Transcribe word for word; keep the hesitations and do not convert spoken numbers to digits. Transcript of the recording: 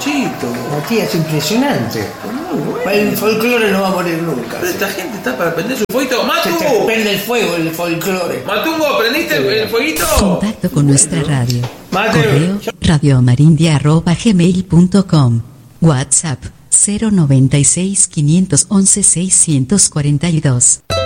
Chito. Matías, es impresionante. Muy bueno. El folclore no va a morir nunca. Pero esta gente está para prender su fueguito. ¡Matu! Se te prende el fuego, el folclore. Matungo, ¿prendiste el, el fueguito? Contacto con nuestra radio. Mateo. Correo radioamarindia arroba gmail punto com. WhatsApp cero noventa y seis, quinientos once, seiscientos cuarenta y dos.